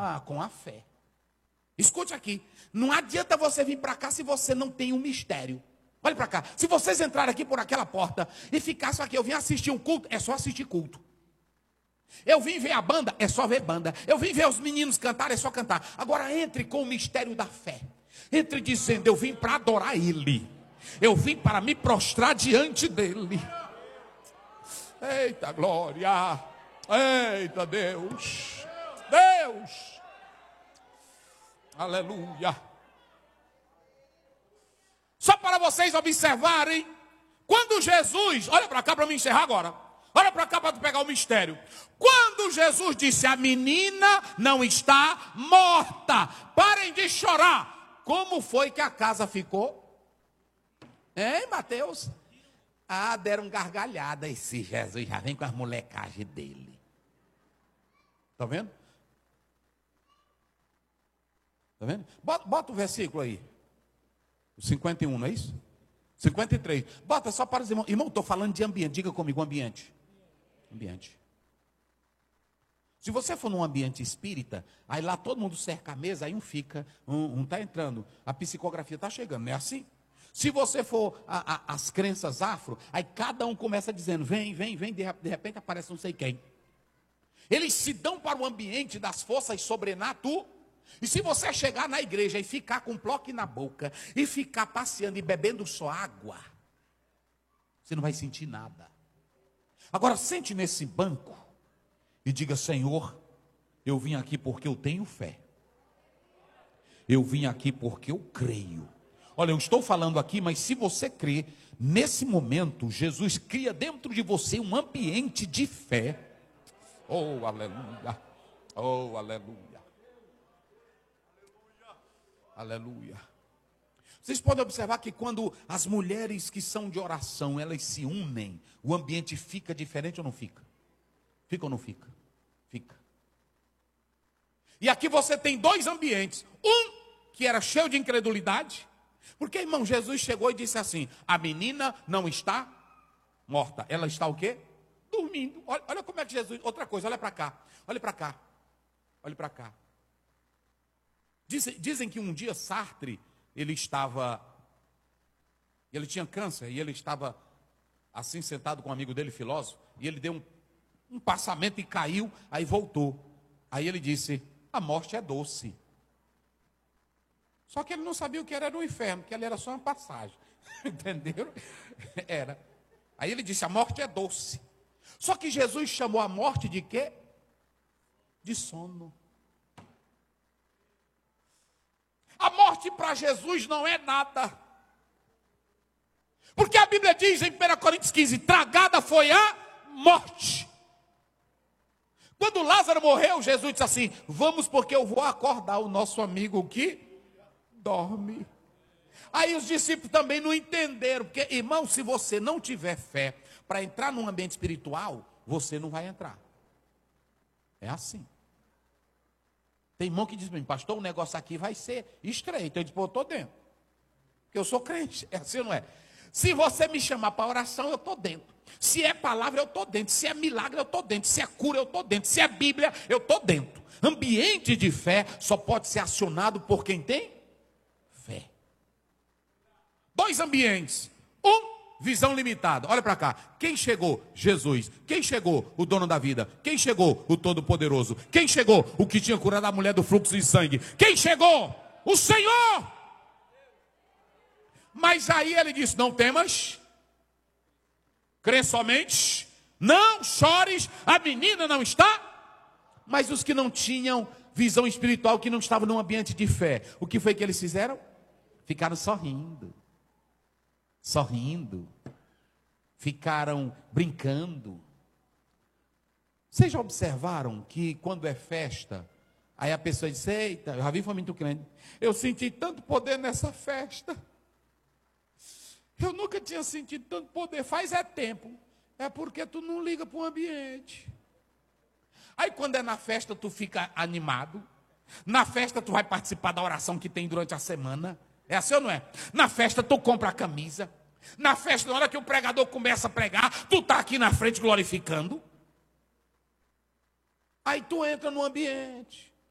com a fé. Escute aqui, não adianta você vir para cá se você não tem um mistério. Olha para cá, se vocês entrarem aqui por aquela porta e ficassem aqui, eu vim assistir um culto, é só assistir culto. Eu vim ver a banda, é só ver banda. Eu vim ver os meninos cantar, é só cantar. Agora entre com o mistério da fé. Entre dizendo, eu vim para adorar Ele. Eu vim para me prostrar diante dEle. Eita glória, eita Deus, Deus, aleluia. Só para vocês observarem, quando Jesus, olha para cá para me encerrar agora, olha para cá para tu pegar o mistério. Quando Jesus disse, a menina não está morta, parem de chorar, como foi que a casa ficou? Hein, Mateus? Ah, deram gargalhada. Esse Jesus já vem com as molecagens dele. Está vendo? Está vendo? Bota o versículo aí. O 51, não é isso? 53. Bota só para os irmãos. Irmão, estou falando de ambiente. Diga comigo, ambiente. Ambiente. Se você for num ambiente espírita, aí lá todo mundo cerca a mesa, aí um fica, um está entrando. A psicografia está chegando, não é assim? Se você for as crenças afro, aí cada um começa dizendo, vem, vem, vem, de repente aparece não sei quem. Eles se dão para o ambiente das forças sobrenaturais. E se você chegar na igreja e ficar com um bloco na boca, e ficar passeando e bebendo só água, você não vai sentir nada. Agora sente nesse banco e diga, Senhor, eu vim aqui porque eu tenho fé. Eu vim aqui porque eu creio. Olha, eu estou falando aqui, mas se você crê, nesse momento, Jesus cria dentro de você um ambiente de fé. Oh, aleluia. Oh, aleluia. Aleluia. Vocês podem observar que quando as mulheres que são de oração, elas se unem, o ambiente fica diferente ou não fica? Fica ou não fica? Fica. E aqui você tem dois ambientes. Um que era cheio de incredulidade. Porque, irmão, Jesus chegou e disse assim, a menina não está morta. Ela está o quê? Dormindo. Olha como é que Jesus... Outra coisa, olha para cá. Olha para cá. Olha para cá. Dizem que um dia Sartre, ele tinha câncer e ele estava assim sentado com um amigo dele, filósofo, e ele deu um passamento e caiu, aí voltou. Aí ele disse, a morte é doce. Só que ele não sabia o que era no inferno, que ali era só uma passagem. Entenderam? Era. Aí ele disse, a morte é doce. Só que Jesus chamou a morte de quê? De sono. A morte para Jesus não é nada. Porque a Bíblia diz em 1 Coríntios 15, tragada foi a morte. Quando Lázaro morreu, Jesus disse assim, vamos porque eu vou acordar o nosso amigo que dorme. Aí os discípulos também não entenderam, porque, irmão, se você não tiver fé para entrar num ambiente espiritual, você não vai entrar. É assim. Tem irmão que diz para mim, pastor, o negócio aqui vai ser estreito. Eu disse, pô, eu estou dentro. Porque eu sou crente. É assim ou não é? Se você me chamar para oração, eu estou dentro. Se é palavra, eu estou dentro. Se é milagre, eu estou dentro. Se é cura, eu estou dentro. Se é Bíblia, eu estou dentro. Ambiente de fé só pode ser acionado por quem tem fé. Dois ambientes. Visão limitada. Olha para cá. Quem chegou? Jesus. Quem chegou? O dono da vida. Quem chegou? O Todo-Poderoso. Quem chegou? O que tinha curado a mulher do fluxo de sangue. Quem chegou? O Senhor. Mas aí ele disse, não temas. Crê somente. Não chores. A menina não está. Mas os que não tinham visão espiritual, que não estavam num ambiente de fé, o que foi que eles fizeram? Ficaram sorrindo. Sorrindo, ficaram brincando. Vocês já observaram que quando é festa, aí a pessoa diz, eita, eu já vi muito crente, eu senti tanto poder nessa festa, eu nunca tinha sentido tanto poder, faz tempo, é porque tu não liga para o ambiente. Aí quando é na festa tu fica animado, na festa tu vai participar da oração que tem durante a semana. É assim ou não é? Na festa tu compra a camisa. Na festa, na hora que o pregador começa a pregar, tu está aqui na frente glorificando. Aí tu entra no ambiente.